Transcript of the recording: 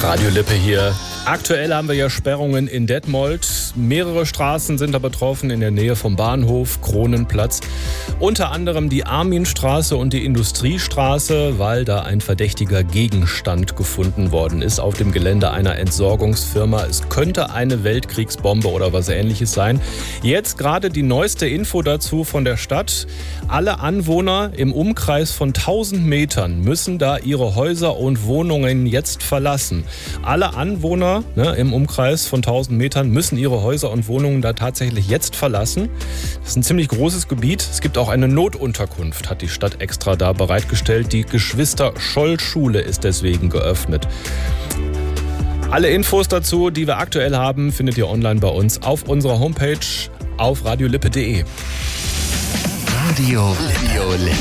Radio Lippe hier. Aktuell haben wir ja Sperrungen in Detmold. Mehrere Straßen sind da betroffen in der Nähe vom Bahnhof, Kronenplatz. Unter anderem die Arminstraße und die Industriestraße, weil da ein verdächtiger Gegenstand gefunden worden ist auf dem Gelände einer Entsorgungsfirma. Es könnte eine Weltkriegsbombe oder was Ähnliches sein. Jetzt gerade die neueste Info dazu von der Stadt. Alle Anwohner im Umkreis von 1000 Metern müssen da ihre Häuser und Wohnungen jetzt verlassen. Alle Anwohner im Umkreis von 1000 Metern müssen ihre Häuser und Wohnungen da tatsächlich jetzt verlassen. Das ist ein ziemlich großes Gebiet. Es gibt auch eine Notunterkunft, hat die Stadt extra da bereitgestellt. Die Geschwister-Scholl-Schule ist deswegen geöffnet. Alle Infos dazu, die wir aktuell haben, findet ihr online bei uns auf unserer Homepage auf radiolippe.de. Radio Lippe.